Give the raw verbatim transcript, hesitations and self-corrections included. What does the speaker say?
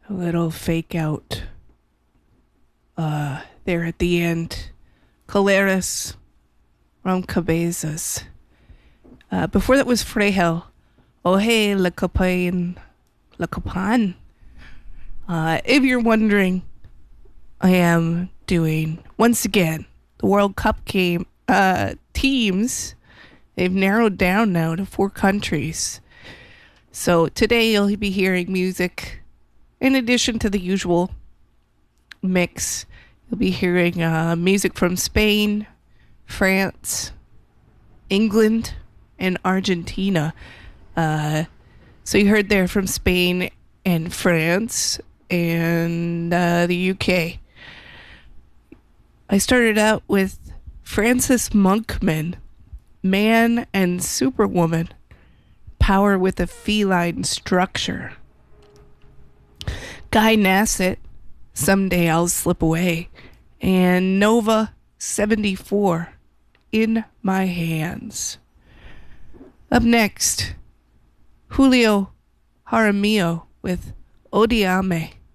A little fake out uh, there at the end. Caleres from Cabezas. Uh, before that was Frejel. Oh hey, Le Capan. Le Capan. Uh, if you're wondering, I am doing, once again, the World Cup game uh, teams. They've narrowed down now to four countries. So today you'll be hearing music in addition to the usual mix. You'll be hearing uh, music from Spain, France, England, and Argentina. Uh, so you heard there from Spain and France and uh, the U K. I started out with Francis Monkman, Man and Superwoman, Power with a Feline Structure. Guy Nassett, Someday I'll Slip Away, and Nova seventy-four, In My Hands. Up next, Julio Jaramillo with Odiame.